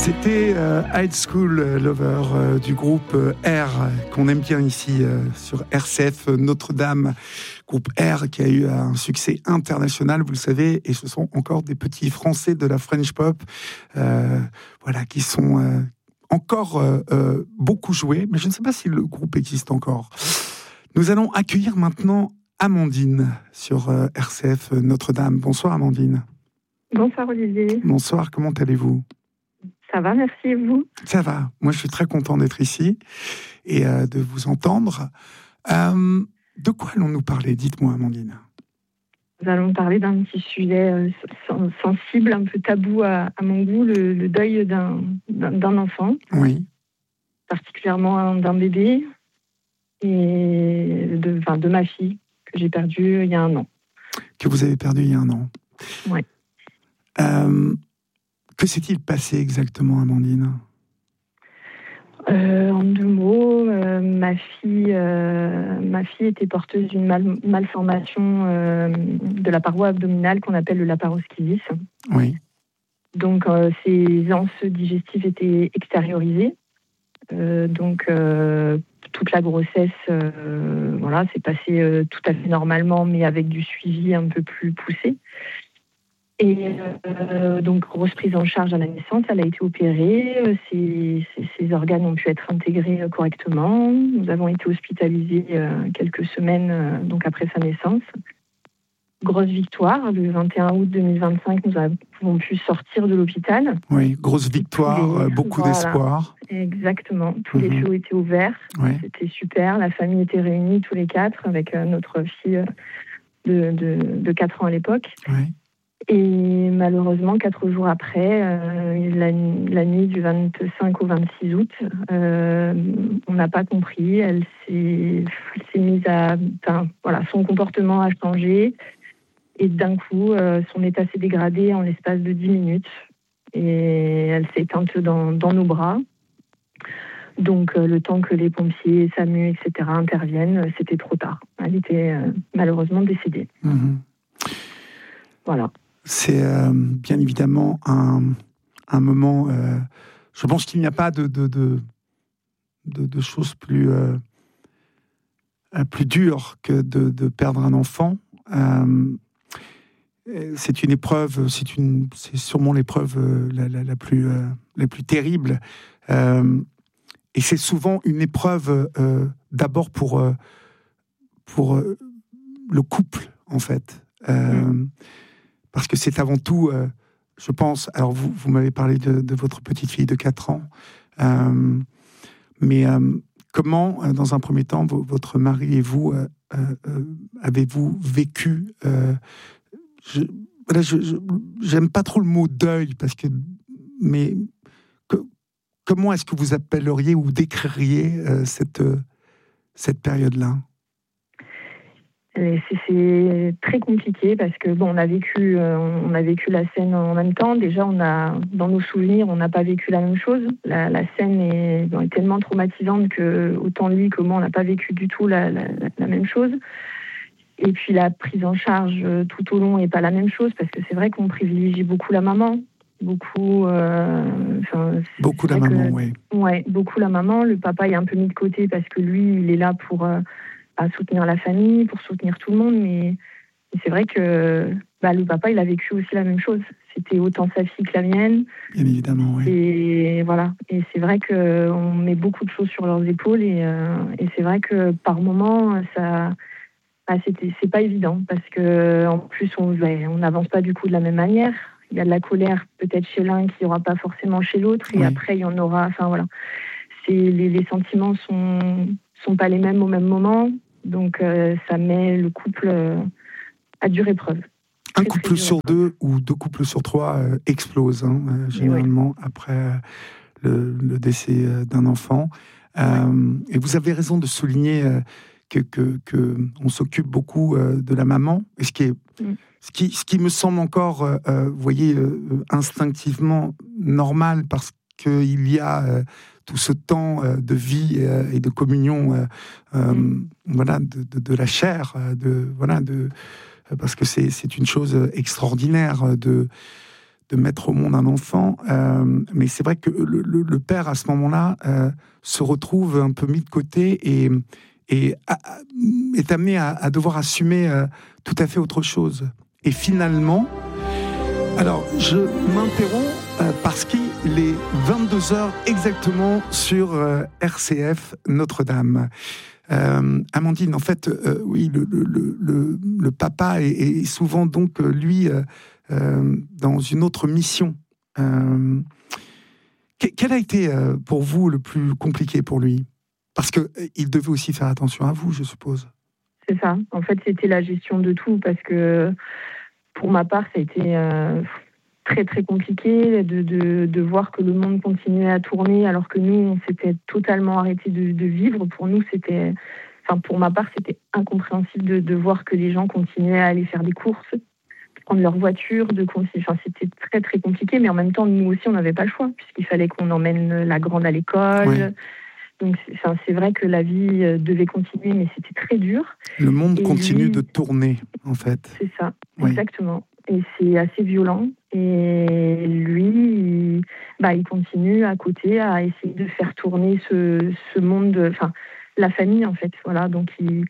C'était High School Lover du groupe R, qu'on aime bien ici sur RCF Notre-Dame. Groupe R qui a eu un succès international, vous le savez, et ce sont encore des petits Français de la French Pop, qui sont encore beaucoup joués, mais je ne sais pas si le groupe existe encore. Nous allons accueillir maintenant Amandine sur RCF Notre-Dame. Bonsoir Amandine. Bonsoir Olivier. Bonsoir, comment allez-vous ? Ça va, merci, et vous ? Ça va. Moi, je suis très content d'être ici et de vous entendre. De quoi allons-nous parler ? Dites-moi, Amandine. Nous allons parler d'un petit sujet sensible, un peu tabou à mon goût, le deuil d'un enfant. Oui. Particulièrement d'un bébé et de ma fille, que j'ai perdue il y a 1 an. Que vous avez perdu il y a 1 an. Oui. Que s'est-il passé exactement, Amandine ? En 2 mots, ma fille était porteuse d'une malformation de la paroi abdominale qu'on appelle le laparoschisis. Oui. Donc, ses anses digestives étaient extériorisées. Toute la grossesse, s'est passée tout à fait normalement, mais avec du suivi un peu plus poussé. Et donc, grosse prise en charge à la naissance, elle a été opérée, ses organes ont pu être intégrés correctement. Nous avons été hospitalisés quelques semaines après sa naissance. Grosse victoire, le 21 août 2025, nous avons pu sortir de l'hôpital. Oui, grosse victoire, beaucoup d'espoir. Exactement, tous les feux étaient ouverts, C'était super, la famille était réunie tous les 4 avec notre fille de 4 ans à l'époque. Oui. Et malheureusement, 4 jours après, la nuit du 25 au 26 août, on n'a pas compris. Elle s'est mise son comportement a changé. Et d'un coup, son état s'est dégradé en l'espace de 10 minutes. Et elle s'est éteinte dans nos bras. Donc, le temps que les pompiers, SAMU, etc. interviennent, c'était trop tard. Elle était malheureusement décédée. Mmh. Voilà. C'est bien évidemment un moment... je pense qu'il n'y a pas de choses plus dures que de perdre un enfant. C'est une épreuve, c'est sûrement l'épreuve la plus terrible. Et c'est souvent une épreuve d'abord pour le couple, en fait. Parce que c'est avant tout, je pense... Alors, vous m'avez parlé de votre petite fille de 4 ans. Mais comment, dans un premier temps, votre mari et vous, avez-vous vécu... j'aime pas trop le mot deuil, mais comment est-ce que vous appelleriez ou décririez cette période-là ? C'est très compliqué parce que on a vécu la scène en même temps. Déjà, dans nos souvenirs, on n'a pas vécu la même chose. La scène est tellement traumatisante que autant lui que moi, on n'a pas vécu du tout la même chose. Et puis la prise en charge tout au long n'est pas la même chose parce que c'est vrai qu'on privilégie beaucoup la maman. Beaucoup la maman, oui. Ouais, beaucoup la maman. Le papa est un peu mis de côté parce que lui, il est là pour soutenir la famille, pour soutenir tout le monde. Mais c'est vrai que le papa, il a vécu aussi la même chose. C'était autant sa fille que la mienne. Bien évidemment, oui. Et voilà. Et c'est vrai qu'on met beaucoup de choses sur leurs épaules. Et c'est vrai que par moments, c'est pas évident parce que en plus, on n'avance pas du coup de la même manière. Il y a de la colère peut-être chez l'un qu'il n'y aura pas forcément chez l'autre. Et après, il y en aura... Enfin, voilà. Les sentiments sont pas les mêmes au même moment. Donc, ça met le couple à dure épreuve. Un couple sur 2 ou 2 couples sur 3 explosent, généralement, après le décès d'un enfant. Et vous avez raison de souligner que on s'occupe beaucoup de la maman. Et ce qui me semble encore, vous voyez, instinctivement normal, parce qu'il y a tout ce temps de vie et de communion, de la chair, parce que c'est une chose extraordinaire de mettre au monde un enfant. Mais c'est vrai que le père, à ce moment-là, se retrouve un peu mis de côté et est amené à devoir assumer tout à fait autre chose. Et finalement, alors je m'interromps parce qu'il est 22h exactement sur RCF Notre-Dame. Amandine, en fait, oui, le papa est souvent donc lui dans une autre mission. Quel a été pour vous le plus compliqué pour lui? Parce qu'il devait aussi faire attention à vous, je suppose. C'est ça. En fait, c'était la gestion de tout, parce que pour ma part, ça a été très très compliqué de voir que le monde continuait à tourner alors que nous, on s'était totalement arrêté de vivre. Pour nous, pour ma part, c'était incompréhensible de voir que les gens continuaient à aller faire des courses, prendre leur voiture, c'était très très compliqué, mais en même temps, nous aussi, on n'avait pas le choix, puisqu'il fallait qu'on emmène la grande à l'école. Oui. Donc, c'est vrai que la vie devait continuer, mais c'était très dur. Le monde continue de tourner, en fait. C'est ça, oui. Exactement. Et c'est assez violent. Et lui, il continue à côté à essayer de faire tourner ce monde, la famille, en fait. Voilà, donc il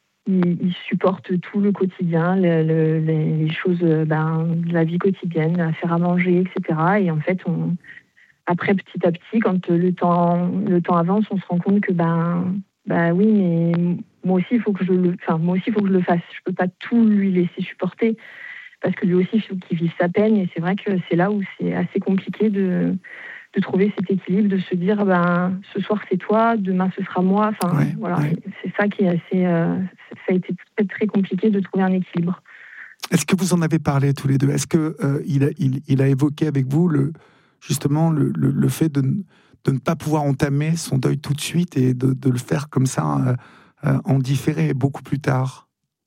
supporte tout le quotidien, les choses de la vie quotidienne, à faire à manger, etc. Et en fait, après, petit à petit, quand le temps avance, on se rend compte que oui, mais moi aussi, il faut que je le fasse. Je peux pas tout lui laisser supporter, parce que lui aussi, il faut qu'il vive sa peine. Et c'est vrai que c'est là où c'est assez compliqué de trouver cet équilibre, de se dire ce soir c'est toi, demain ce sera moi. Voilà, ouais. C'est ça qui est assez. Ça a été très très compliqué de trouver un équilibre. Est-ce que vous en avez parlé tous les deux? Est-ce que il a évoqué avec vous justement le fait de ne pas pouvoir entamer son deuil tout de suite et de le faire comme ça en différé beaucoup plus tard?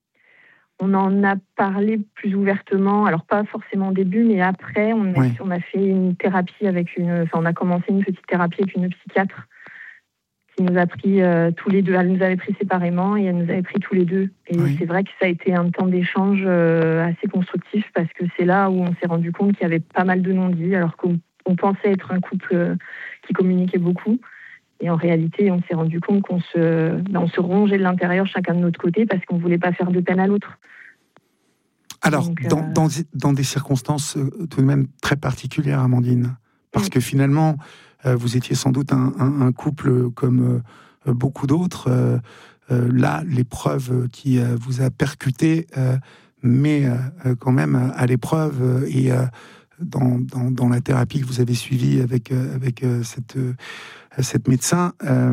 On en a parlé plus ouvertement, alors pas forcément au début, mais après, on a fait une thérapie on a commencé une petite thérapie avec une psychiatre qui nous a pris tous les deux. Elle nous avait pris séparément et elle nous avait pris tous les deux. Et c'est vrai que ça a été un temps d'échange assez constructif, parce que c'est là où on s'est rendu compte qu'il y avait pas mal de non-dits, alors qu'on pensait être un couple qui communiquait beaucoup. Et en réalité, on s'est rendu compte qu'on se rongeait de l'intérieur chacun de notre côté, parce qu'on ne voulait pas faire de peine à l'autre. Alors, dans des circonstances tout de même très particulières, Amandine, parce que finalement, vous étiez sans doute un couple comme beaucoup d'autres. Là, l'épreuve qui vous a percuté, mais quand même à l'épreuve, et dans la thérapie que vous avez suivie avec cette médecin,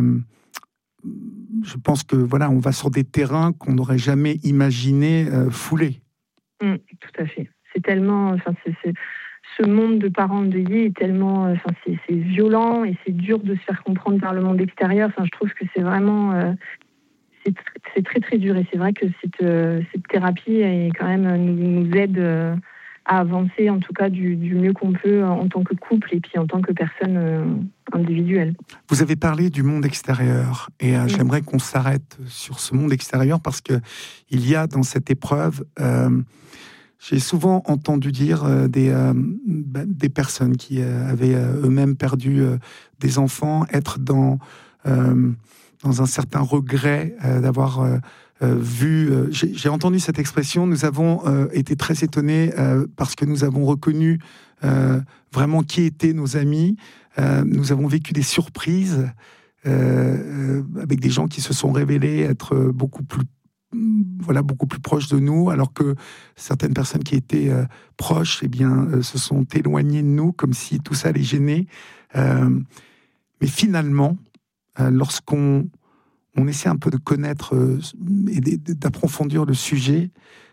je pense que voilà, on va sur des terrains qu'on n'aurait jamais imaginé fouler. Tout à fait. C'est tellement, ce monde de parents endeuillés est tellement, c'est violent, et c'est dur de se faire comprendre par le monde extérieur. Je trouve que c'est vraiment, c'est très très dur, et c'est vrai que cette thérapie quand même nous aide à avancer, en tout cas du mieux qu'on peut en tant que couple et puis en tant que personne individuelle. Vous avez parlé du monde extérieur, et j'aimerais qu'on s'arrête sur ce monde extérieur, parce que il y a dans cette épreuve, j'ai souvent entendu dire des personnes qui avaient eux-mêmes perdu des enfants, être dans un certain regret d'avoir vu. J'ai entendu cette expression. Nous avons été très étonnés parce que nous avons reconnu vraiment qui étaient nos amis. Nous avons vécu des surprises avec des gens qui se sont révélés être beaucoup plus proches de nous, alors que certaines personnes qui étaient proches, se sont éloignées de nous, comme si tout ça les gênait. Mais finalement, lorsqu'on essaie un peu de connaître et d'approfondir le sujet,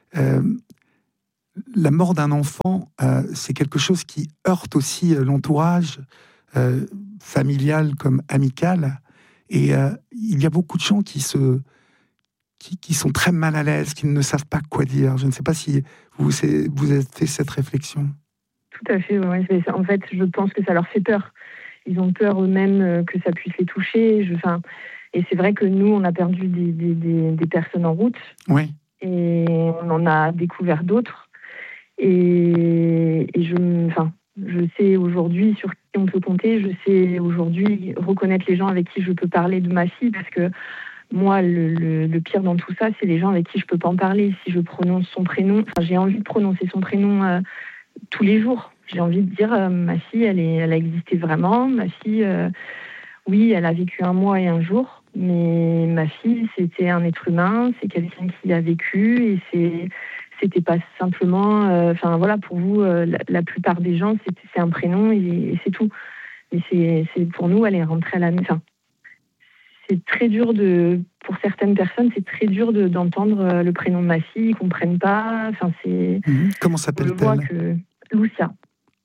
la mort d'un enfant, c'est quelque chose qui heurte aussi l'entourage familial comme amical. Et il y a beaucoup de gens qui sont très mal à l'aise, qui ne savent pas quoi dire. Je ne sais pas si vous avez fait cette réflexion. Tout à fait, oui. En fait, je pense que ça leur fait peur. Ils ont peur eux-mêmes que ça puisse les toucher. Et c'est vrai que nous, on a perdu des personnes en route. Oui. Et on en a découvert d'autres. Et Je sais aujourd'hui sur qui on peut compter. Je sais aujourd'hui reconnaître les gens avec qui je peux parler de ma fille, parce que moi, le pire dans tout ça, c'est les gens avec qui je peux pas en parler. Si je prononce son prénom, j'ai envie de prononcer son prénom tous les jours. J'ai envie de dire ma fille, elle a existé vraiment. Ma fille, oui, elle a vécu un mois et un jour, mais ma fille, c'était un être humain. C'est quelqu'un qui a vécu, et c'était pas simplement. Enfin voilà, pour vous, la plupart des gens, c'est un prénom et c'est tout. Mais c'est pour nous, elle est rentrée à la maison. C'est très dur pour certaines personnes, c'est très dur d'entendre le prénom de ma fille, ils comprennent pas. Enfin, c'est. Comment s'appelle-t-elle? Je vois que Lucia.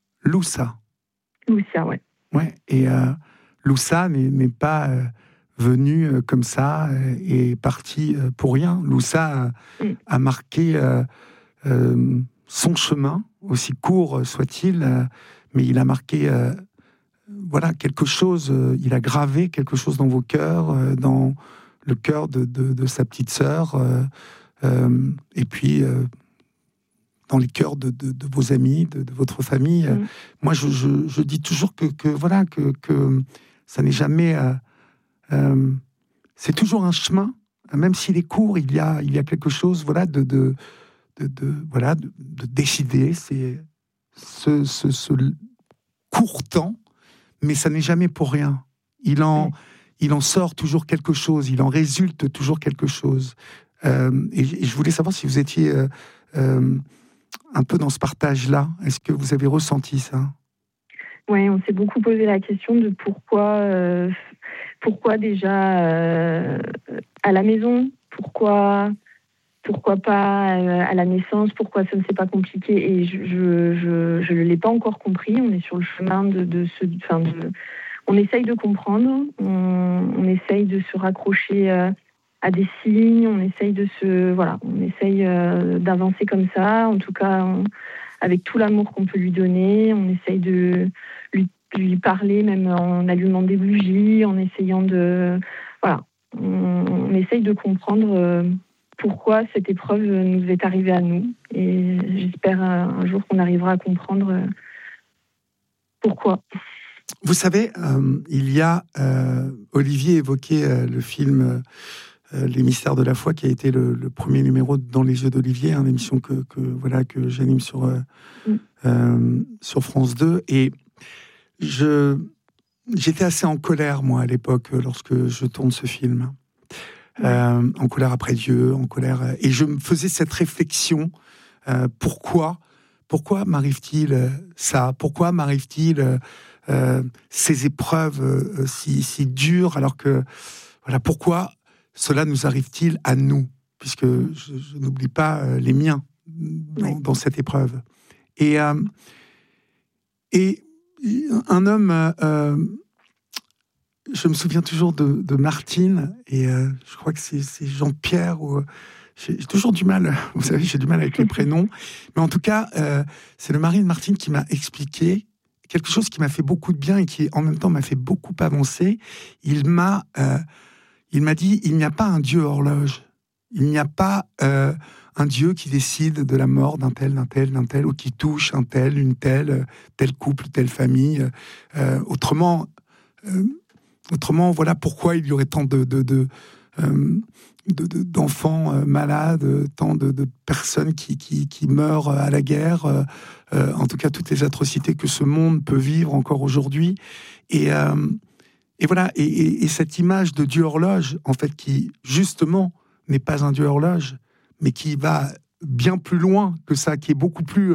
Lucia, ouais. Ouais. Et Lucia n'est pas venue comme ça et partie pour rien. Lucia a marqué son chemin, aussi court soit-il, mais il a marqué. Voilà, quelque chose, il a gravé quelque chose dans vos cœurs, dans le cœur de sa petite sœur, et puis dans les cœurs de vos amis, de votre famille. Moi, je dis toujours que voilà, que ça n'est jamais... c'est toujours un chemin, même s'il est court, il y a quelque chose, voilà, de décider. C'est ce court temps, mais ça n'est jamais pour rien. Il en sort toujours quelque chose, il en résulte toujours quelque chose. Et je voulais savoir si vous étiez un peu dans ce partage-là. Est-ce que vous avez ressenti ça? Oui, on s'est beaucoup posé la question de pourquoi déjà à la maison, pourquoi pas à la naissance, pourquoi ça ne s'est pas compliqué, et je ne l'ai pas encore compris. On est sur le chemin on essaye de comprendre, on essaye de se raccrocher à des signes, on essaye d'avancer comme ça, en tout cas avec tout l'amour qu'on peut lui donner. On essaye de lui parler, même en allumant des bougies, en essayant on essaye de comprendre pourquoi cette épreuve nous est arrivée à nous, et j'espère un jour qu'on arrivera à comprendre pourquoi. Vous savez, il y a Olivier évoquait le film Les Mystères de la foi, qui a été le premier numéro Dans les yeux d'Olivier, une émission que j'anime sur France 2, et j'étais assez en colère, moi, à l'époque, lorsque je tourne ce film. En colère après Dieu, en colère, et je me faisais cette réflexion: pourquoi m'arrive-t-il ça? Pourquoi m'arrive-t-il ces épreuves si dures, alors que voilà, pourquoi cela nous arrive-t-il à nous, puisque je n'oublie pas les miens dans cette épreuve. Et un homme, je me souviens toujours de Martine, et je crois que c'est Jean-Pierre, ou j'ai toujours du mal, vous savez, j'ai du mal avec les prénoms, mais en tout cas, c'est le mari de Martine qui m'a expliqué quelque chose qui m'a fait beaucoup de bien et qui, en même temps, m'a fait beaucoup avancer. Il m'a dit: il n'y a pas un Dieu horloge. Il n'y a pas un Dieu qui décide de la mort d'un tel, ou qui touche un tel, une telle, tel couple, telle famille. Autrement, voilà pourquoi il y aurait tant d'enfants malades, tant de personnes qui meurent à la guerre, en tout cas toutes les atrocités que ce monde peut vivre encore aujourd'hui. Et voilà, et cette image de Dieu horloge, en fait, qui justement n'est pas un Dieu horloge, mais qui va bien plus loin que ça, qui est beaucoup plus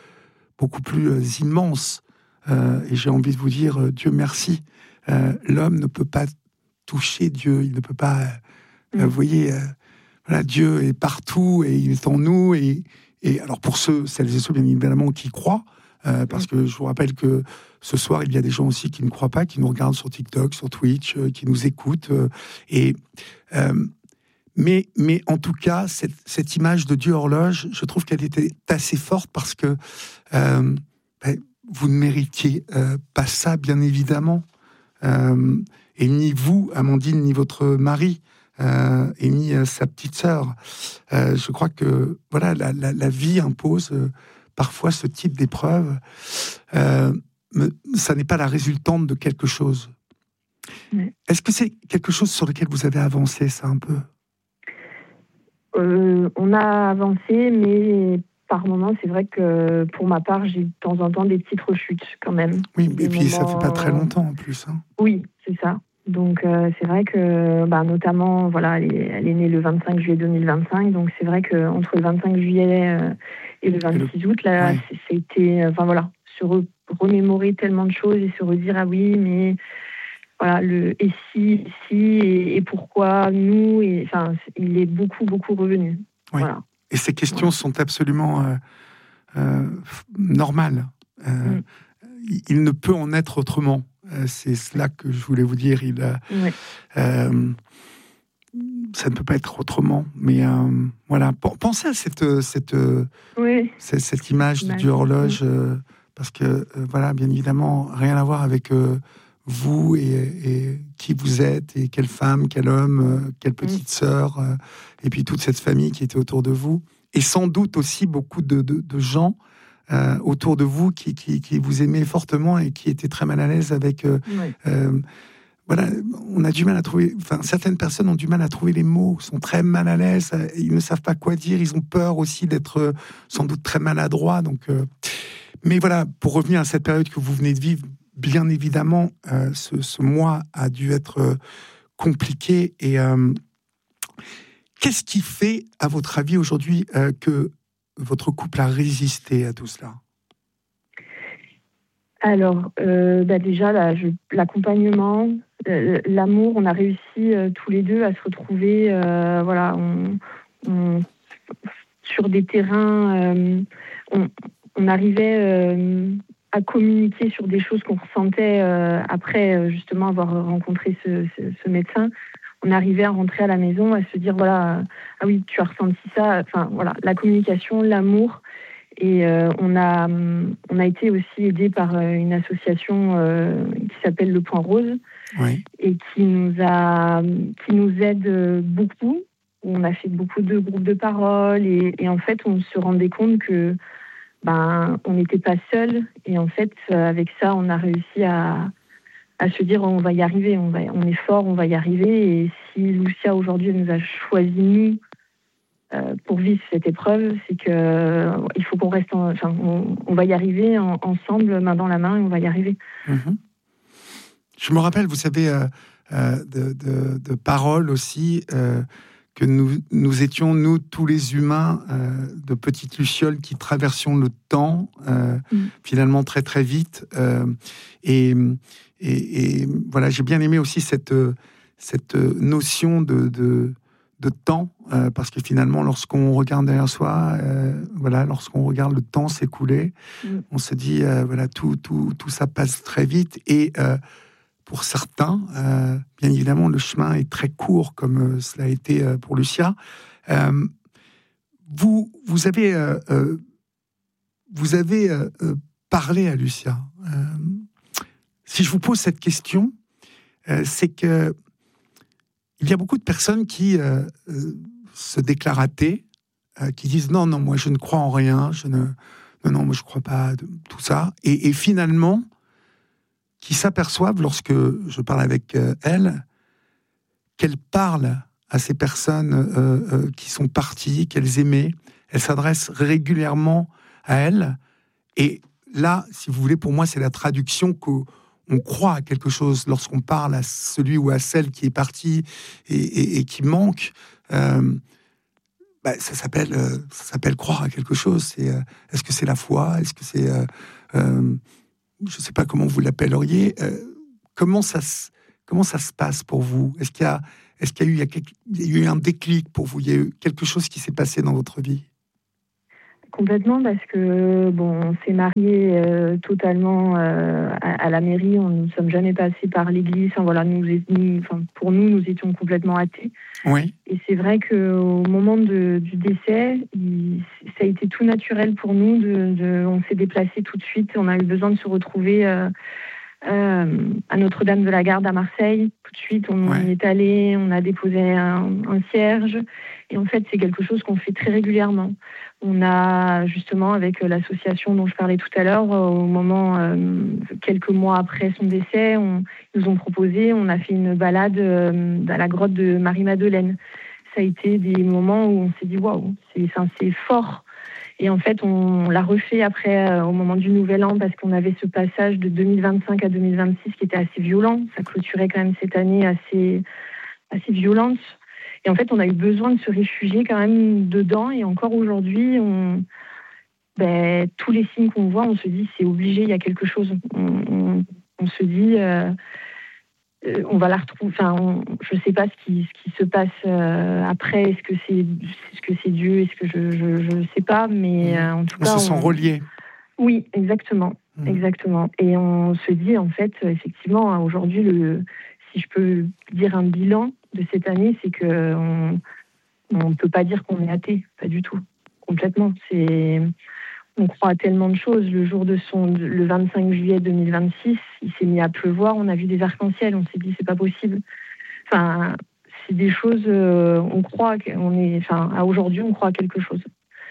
immense. Et j'ai envie de vous dire, Dieu merci. L'homme ne peut pas toucher Dieu, il ne peut pas. Vous voyez, voilà, Dieu est partout et il est en nous. Et alors pour celles et ceux bien évidemment qui croient, parce que je vous rappelle que ce soir il y a des gens aussi qui ne croient pas, qui nous regardent sur TikTok, sur Twitch, qui nous écoutent. Mais en tout cas, cette image de Dieu horloge, je trouve qu'elle était assez forte, parce que vous ne méritiez pas ça, bien évidemment. Et ni vous, Amandine, ni votre mari, et ni sa petite sœur. Je crois que voilà, la vie impose parfois ce type d'épreuve, ça n'est pas la résultante de quelque chose. Ouais. Est-ce que c'est quelque chose sur lequel vous avez avancé, ça, un peu ? On a avancé, mais par moments, c'est vrai que pour ma part, j'ai de temps en temps des petites rechutes quand même. Oui, Des et puis moments... ça fait pas très longtemps en plus. Hein. Oui, c'est ça. Donc c'est vrai que, notamment, voilà, elle est née le 25 juillet 2025, donc c'est vrai qu'entre le 25 juillet et le 26 août, là, ouais. c'était, se remémorer tellement de choses et se redire, ah oui, mais voilà, et si, et pourquoi nous, il est beaucoup, beaucoup revenu. Oui. Voilà. Et ces questions sont absolument normales. Il ne peut en être autrement. C'est cela que je voulais vous dire. Ça ne peut pas être autrement. Mais voilà, pensez à cette image du horloge, parce que voilà, bien évidemment, rien à voir avec vous et qui vous êtes et quelle femme, quel homme, quelle petite sœur, et puis toute cette famille qui était autour de vous, et sans doute aussi beaucoup de gens autour de vous qui vous aimaient fortement et qui étaient très mal à l'aise avec. Voilà, on a du mal à trouver. Enfin, certaines personnes ont du mal à trouver les mots, sont très mal à l'aise, ils ne savent pas quoi dire, ils ont peur aussi d'être sans doute très maladroits. Donc, mais voilà, pour revenir à cette période que vous venez de vivre, bien évidemment, ce mois a dû être compliqué. Et qu'est-ce qui fait, à votre avis, aujourd'hui, que votre couple a résisté à tout cela ? Alors, déjà, l'accompagnement, l'amour, on a réussi tous les deux à se retrouver, sur des terrains, on arrivait à communiquer sur des choses qu'on ressentait après justement avoir rencontré ce médecin. On arrivait à rentrer à la maison, à se dire, voilà, ah oui, tu as ressenti ça. Enfin, voilà, la communication, l'amour. Et on a été aussi aidé par une association qui s'appelle Le Point Rose, et qui nous aide beaucoup. On a fait beaucoup de groupes de parole, et en fait, on se rendait compte que on n'était pas seul. Et en fait, avec ça, on a réussi à se dire, on va y arriver, on est fort, on va y arriver. Et si Lucia aujourd'hui nous a choisi nous pour vivre cette épreuve, c'est que il faut qu'on reste, on va y arriver ensemble, main dans la main, et on va y arriver. Je me rappelle, vous savez, de paroles aussi, que nous étions, nous, tous les humains, de petites lucioles qui traversions le temps, finalement très très vite. Et voilà, j'ai bien aimé aussi cette notion de temps, parce que finalement, lorsqu'on regarde derrière soi, lorsqu'on regarde le temps s'écouler, on se dit, tout ça passe très vite. Et pour certains, bien évidemment, le chemin est très court, comme cela a été pour Lucia. Vous avez parlé à Lucia. Si je vous pose cette question, c'est que il y a beaucoup de personnes qui se déclarent athées, qui disent non, moi je ne crois en rien, moi je crois pas de tout ça, et finalement qui s'aperçoivent, lorsque je parle avec elle, qu'elle parle à ces personnes qui sont parties, qu'elles aimaient. Elle s'adresse régulièrement à elles, et là, si vous voulez, pour moi, c'est la traduction qu'on croit à quelque chose lorsqu'on parle à celui ou à celle qui est parti et qui manque. Ça s'appelle croire à quelque chose. Est-ce que c'est la foi ? Est-ce que c'est... je ne sais pas comment vous l'appelleriez. Comment ça se passe pour vous ? Est-ce qu'il y a eu un déclic pour vous ? Il y a eu quelque chose qui s'est passé dans votre vie ? Complètement, parce que on s'est mariés totalement à la mairie. On ne sommes jamais passés par l'église. Pour nous étions complètement athées. Oui. Et c'est vrai qu'au moment du décès, ça a été tout naturel pour nous. On s'est déplacés tout de suite. On a eu besoin de se retrouver à Notre-Dame de la Garde à Marseille. Tout de suite, on y est allé, on a déposé un cierge. Et en fait, c'est quelque chose qu'on fait très régulièrement. On a justement, avec l'association dont je parlais tout à l'heure, au moment, quelques mois après son décès, ils nous ont proposé, on a fait une balade à la grotte de Marie-Madeleine. Ça a été des moments où on s'est dit, waouh, c'est fort. Et en fait, on l'a refait après, au moment du Nouvel An, parce qu'on avait ce passage de 2025 à 2026 qui était assez violent. Ça clôturait quand même cette année assez violente. Et en fait, on a eu besoin de se réfugier quand même dedans. Et encore aujourd'hui, tous les signes qu'on voit, on se dit c'est obligé, il y a quelque chose. On se dit, on va la retrouver. Enfin, je ne sais pas ce qui se passe après. Est-ce que c'est Dieu? Est-ce que je ne sais pas. Mais en tout cas, on se sent relié. Oui, exactement, exactement. Et on se dit en fait, effectivement, aujourd'hui, si je peux dire un bilan de cette année, c'est que on peut pas dire qu'on est athée, pas du tout, complètement. On croit à tellement de choses. Le 25 juillet 2026, il s'est mis à pleuvoir, on a vu des arcs-en-ciel, on s'est dit c'est pas possible. Enfin, c'est des choses, on croit à aujourd'hui, on croit à quelque chose.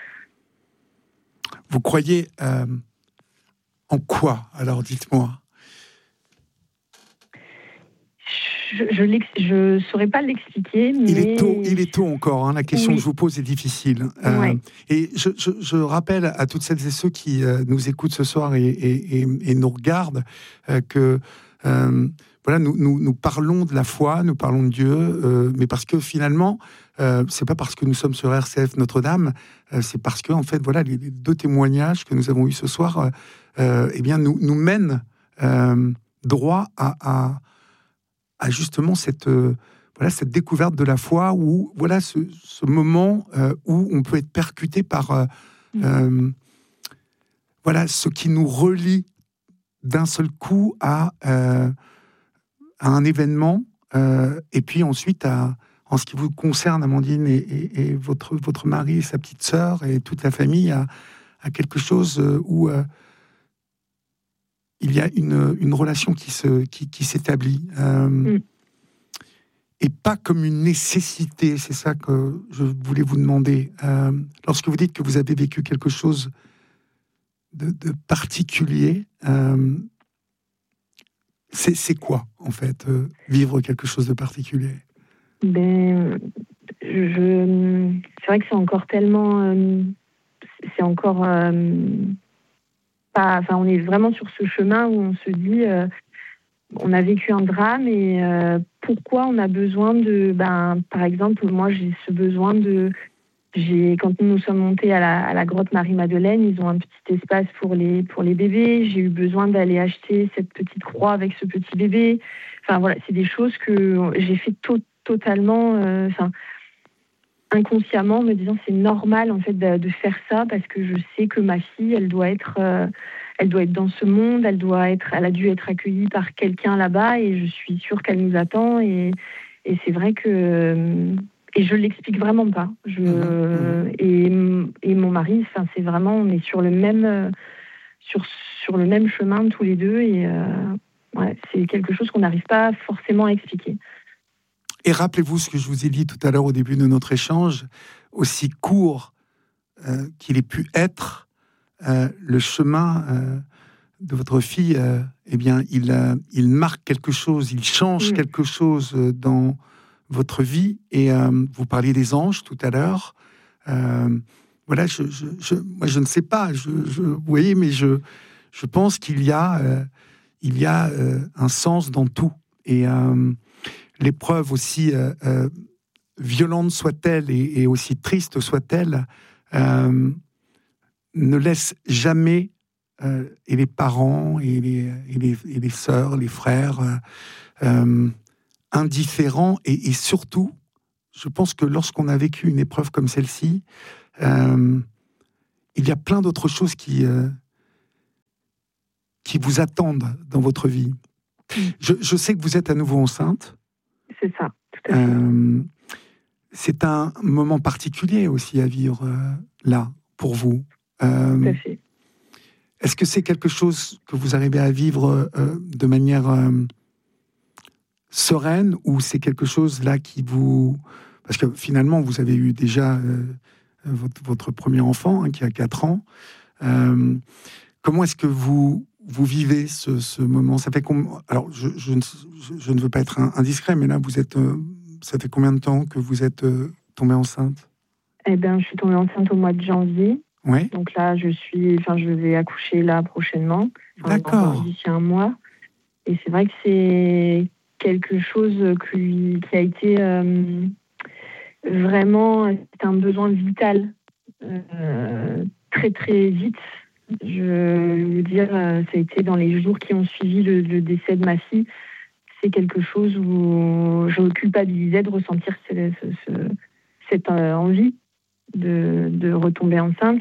Vous croyez en quoi? Alors dites-moi. Je ne saurais pas l'expliquer. Mais... Il est tôt encore, hein, la question que je vous pose est difficile. Et je rappelle à toutes celles et ceux qui nous écoutent ce soir et nous regardent que voilà, nous parlons de la foi, nous parlons de Dieu, mais parce que finalement, c'est pas parce que nous sommes sur RCF Notre-Dame, c'est parce que en fait, voilà, les deux témoignages que nous avons eus ce soir, eh bien, nous mènent droit à justement cette découverte de la foi, où voilà ce moment où on peut être percuté par voilà ce qui nous relie d'un seul coup à un événement, et puis ensuite en ce qui vous concerne, Amandine, et votre mari et sa petite sœur et toute la famille, à quelque chose où il y a une relation qui s'établit. Et pas comme une nécessité. C'est ça que je voulais vous demander. Lorsque vous dites que vous avez vécu quelque chose de particulier, c'est quoi, en fait, vivre quelque chose de particulier? C'est vrai que c'est encore tellement... c'est encore... pas... Enfin, on est vraiment sur ce chemin où on se dit... on a vécu un drame et pourquoi on a besoin de... par exemple, moi, j'ai ce besoin de... Quand nous sommes montés à la grotte Marie-Madeleine, ils ont un petit espace pour les bébés. J'ai eu besoin d'aller acheter cette petite croix avec ce petit bébé. Enfin, voilà, c'est des choses que j'ai fait totalement... inconsciemment, me disant c'est normal en fait de faire ça parce que je sais que ma fille, elle doit être dans ce monde, elle a dû être accueillie par quelqu'un là-bas et je suis sûre qu'elle nous attend et c'est vrai que et je l'explique vraiment pas. Et mon mari, c'est vraiment, on est sur le même sur le même chemin tous les deux et c'est quelque chose qu'on n'arrive pas forcément à expliquer. Et rappelez-vous ce que je vous ai dit tout à l'heure au début de notre échange, aussi court qu'il ait pu être, le chemin de votre fille, eh bien, il marque quelque chose, il change quelque chose dans votre vie. Et vous parliez des anges tout à l'heure. Voilà, moi, je ne sais pas. Vous voyez, mais je pense qu'il y a un sens dans tout. Et l'épreuve, aussi violente soit-elle et aussi triste soit-elle, ne laisse jamais et les parents et les sœurs, les frères indifférents. Et surtout, je pense que lorsqu'on a vécu une épreuve comme celle-ci, il y a plein d'autres choses qui vous attendent dans votre vie. Je sais que vous êtes à nouveau enceinte. C'est ça, tout à fait. C'est un moment particulier aussi à vivre là, pour vous. Tout à fait. Est-ce que c'est quelque chose que vous arrivez à vivre de manière sereine, ou c'est quelque chose là qui vous... Parce que finalement, vous avez eu déjà votre premier enfant, qui a 4 ans. Comment est-ce que vous vivez ce moment? Ça fait alors, je ne veux pas être indiscret, mais là, ça fait combien de temps que vous êtes tombée enceinte? Eh bien, je suis tombée enceinte au mois de janvier. Oui. Donc là, je vais accoucher là prochainement. D'accord. D'ici un mois. Et c'est vrai que c'est quelque chose qui a été vraiment, c'est un besoin vital, très très vite. Je veux dire, ça a été dans les jours qui ont suivi le décès de ma fille. C'est quelque chose où je culpabilisais de ressentir cette envie de retomber enceinte.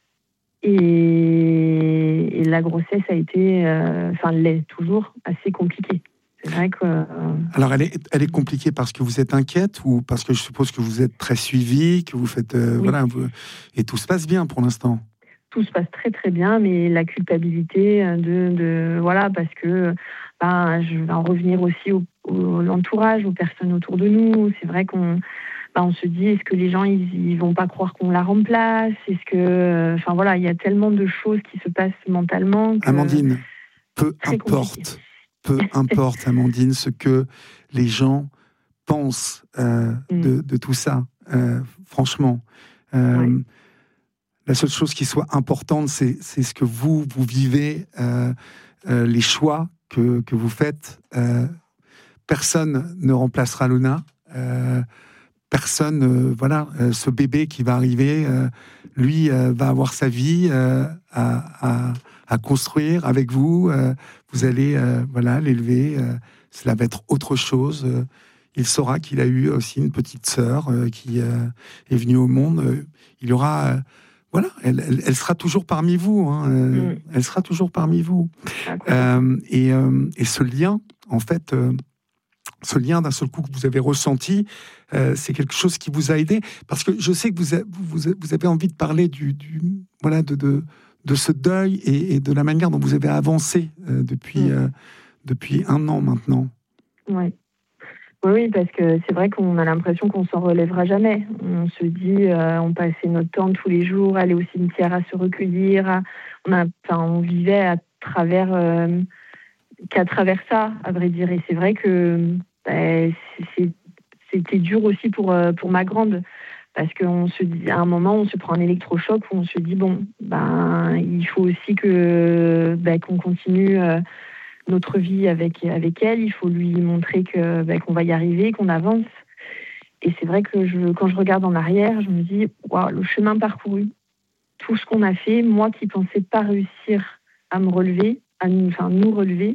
Et la grossesse a été, l'est toujours, assez compliquée. C'est vrai que... Alors, elle est compliquée parce que vous êtes inquiète, ou parce que je suppose que vous êtes très suivie, que vous faites... Oui. Et tout se passe bien pour l'instant? Tout se passe très très bien, mais la culpabilité parce que je vais en revenir aussi au l'entourage, aux personnes autour de nous. C'est vrai qu'on se dit, est-ce que les gens ils vont pas croire qu'on la remplace? Est-ce que il y a tellement de choses qui se passent mentalement que... Amandine, peu compliqué. importe, Amandine, ce que les gens pensent de tout ça. Franchement, Ouais. la seule chose qui soit importante, c'est ce que vous vivez, les choix que vous faites. Personne ne remplacera Luna. Personne, ce bébé qui va arriver, lui va avoir sa vie à construire avec vous. Vous allez l'élever. Cela va être autre chose. Il saura qu'il a eu aussi une petite sœur qui est venue au monde. Il y aura... elle sera toujours parmi vous. Elle sera toujours parmi vous. Et ce lien, en fait... ce lien d'un seul coup que vous avez ressenti, c'est quelque chose qui vous a aidé, parce que je sais que vous avez envie de parler de ce deuil et de la manière dont vous avez avancé depuis 1 an maintenant. Oui, parce que c'est vrai qu'on a l'impression qu'on s'en relèvera jamais. On se dit, on passait notre temps tous les jours à aller au cimetière, à se recueillir. On vivait à travers qu'à travers ça, à vrai dire. Et c'est vrai que c'était dur aussi pour ma grande, parce qu'on se dit, à un moment, on se prend un électrochoc où on se dit, il faut aussi qu'on continue notre vie avec elle. Il faut lui montrer qu'on va y arriver, qu'on avance. Et c'est vrai que quand je regarde en arrière, je me dis, waouh, le chemin parcouru, tout ce qu'on a fait, moi qui pensais pas réussir à me relever, nous relever,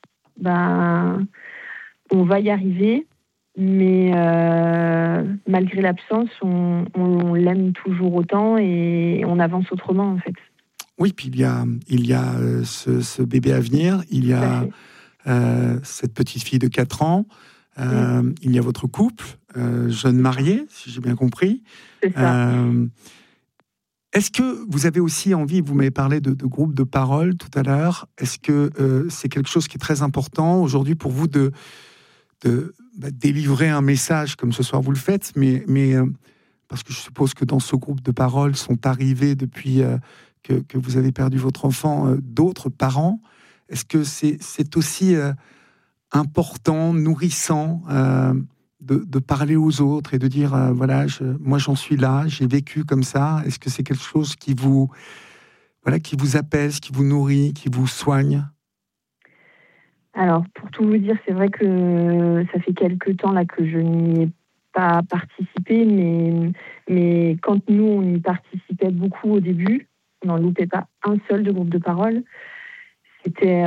on va y arriver, mais malgré l'absence, on l'aime toujours autant et on avance autrement, en fait. Oui, puis il y a ce bébé à venir, il y a cette petite fille de 4 ans, il y a votre couple, jeune marié, si j'ai bien compris. C'est ça. Est-ce que vous avez aussi envie, vous m'avez parlé de groupe de parole tout à l'heure, est-ce que c'est quelque chose qui est très important aujourd'hui pour vous de délivrer un message comme ce soir vous le faites, mais parce que je suppose que dans ce groupe de parole sont arrivés depuis que vous avez perdu votre enfant d'autres parents. Est-ce que c'est aussi important, nourrissant de parler aux autres et de dire moi j'en suis là, j'ai vécu comme ça? Est-ce que c'est quelque chose qui vous apaise, qui vous nourrit, qui vous soigne? Alors, pour tout vous dire, c'est vrai que ça fait quelques temps là que je n'y ai pas participé, mais quand nous, on y participait beaucoup au début, on n'en loupait pas un seul de groupe de parole. C'était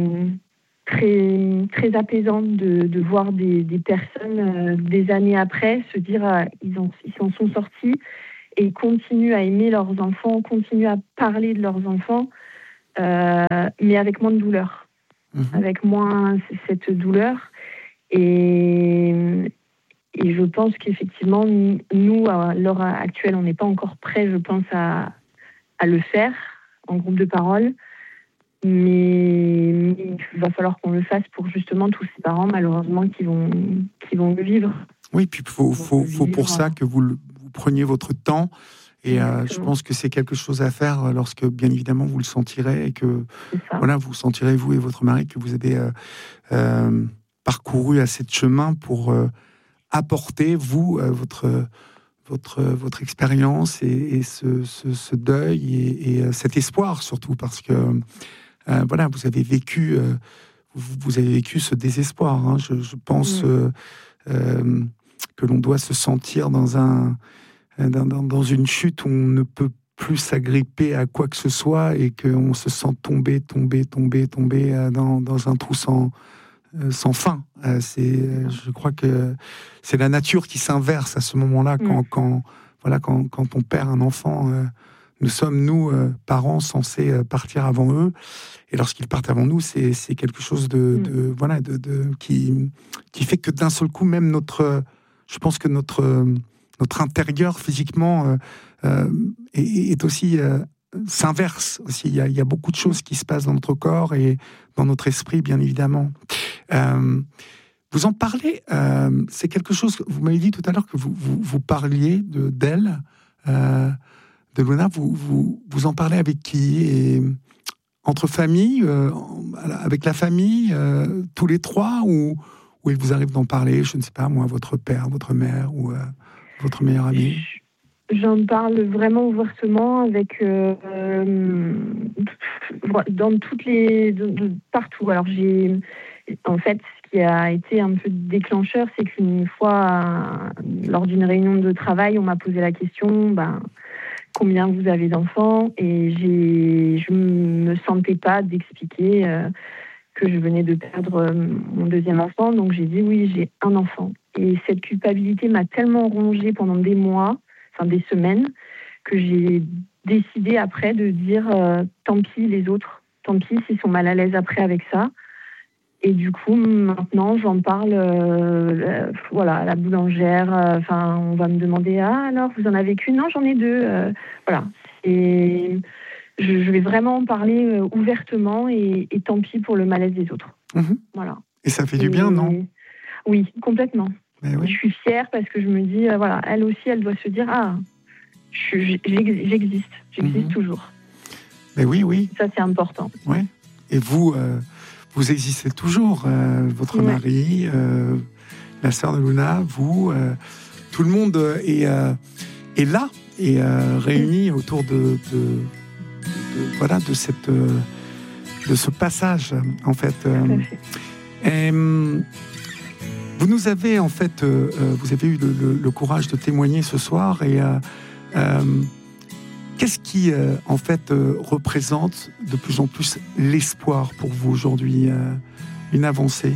très, très apaisant de voir des personnes des années après se dire ils s'en sont sortis et continuent à aimer leurs enfants, continuent à parler de leurs enfants, mais avec moins de douleur. Avec moins cette douleur. Et je pense qu'effectivement, nous, à l'heure actuelle, on n'est pas encore prêts, je pense, à le faire en groupe de parole. Mais il va falloir qu'on le fasse pour justement tous ces parents, malheureusement, qui vont le vivre. Oui, puis il faut pour ça que vous preniez votre temps. Et je pense que c'est quelque chose à faire lorsque, bien évidemment, vous le sentirez et que voilà, vous sentirez, vous et votre mari, que vous avez parcouru assez de chemin pour apporter, vous, votre expérience et ce deuil et cet espoir, surtout, parce que voilà, vous avez vécu ce désespoir. Hein. Je pense que l'on doit se sentir dans une chute où on ne peut plus s'agripper à quoi que ce soit et qu'on se sent tomber dans un trou sans fin. Je crois que c'est la nature qui s'inverse à ce moment-là quand on perd un enfant. Nous sommes, nous, parents, censés partir avant eux. Et lorsqu'ils partent avant nous, c'est quelque chose qui fait que d'un seul coup, même je pense que notre intérieur physiquement est aussi s'inverse aussi. Il y a beaucoup de choses qui se passent dans notre corps et dans notre esprit, bien évidemment. Vous en parlez, c'est quelque chose. Vous m'avez dit tout à l'heure que vous parliez d'elle, de Luna. Vous en parlez avec qui? Et entre famille, avec la famille, tous les trois, ou il vous arrive d'en parler, je ne sais pas moi, votre père, votre mère ou votre meilleur ami? J'en parle vraiment ouvertement avec dans partout. Alors en fait, ce qui a été un peu déclencheur, c'est qu'une fois, lors d'une réunion de travail, on m'a posé la question, combien vous avez d'enfants? Et je me sentais pas d'expliquer que je venais de perdre mon deuxième enfant, donc j'ai dit oui, j'ai un enfant. Et cette culpabilité m'a tellement rongée pendant des mois, des semaines, que j'ai décidé après de dire tant pis les autres, tant pis s'ils sont mal à l'aise après avec ça. Et du coup, maintenant, j'en parle à la boulangère. On va me demander, alors, vous en avez qu'une? Non, j'en ai deux. Voilà. Et je vais vraiment en parler ouvertement et tant pis pour le malaise des autres. Voilà. Et ça fait du bien, non? Oui, complètement. Oui. Je suis fière parce que je me dis, elle aussi, elle doit se dire, j'existe toujours. Mais oui. Ça, c'est important. Ouais. Et vous existez toujours, votre mari, la sœur de Luna, vous, tout le monde est là et réuni autour de ce passage, en fait. Vous nous avez, en fait, vous avez eu le courage de témoigner ce soir et qu'est-ce qui, en fait, représente de plus en plus l'espoir pour vous aujourd'hui, une avancée?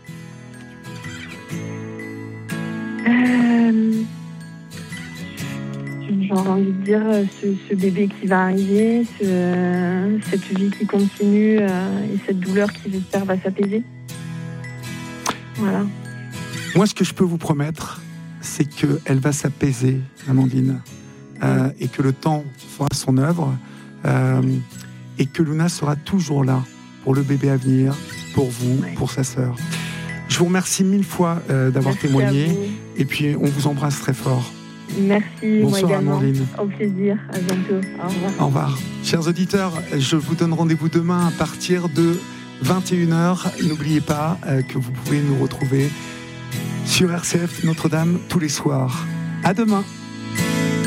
J'aurais envie de dire ce bébé qui va arriver, cette vie qui continue et cette douleur qui, j'espère, va s'apaiser. Voilà. Moi, ce que je peux vous promettre, c'est qu'elle va s'apaiser, Amandine. Et que le temps fera son œuvre et que Luna sera toujours là pour le bébé à venir, pour vous, pour sa sœur. Je vous remercie 1000 fois d'avoir témoigné et puis on vous embrasse très fort. Merci. Bonsoir, moi également. Amandine. Au plaisir, à bientôt. Au revoir. Au revoir. Chers auditeurs, je vous donne rendez-vous demain à partir de 21h. N'oubliez pas que vous pouvez nous retrouver sur RCF Notre-Dame tous les soirs. À demain.